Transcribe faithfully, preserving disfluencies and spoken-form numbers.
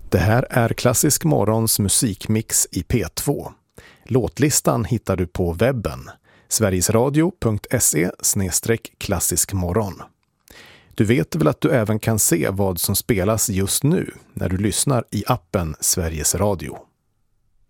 Det här är Klassisk Morgons musikmix i P två. Låtlistan hittar du på webben sverigesradio punkt se slash klassiskmorgon. Du vet väl att du även kan se vad som spelas just nu när du lyssnar i appen Sveriges Radio.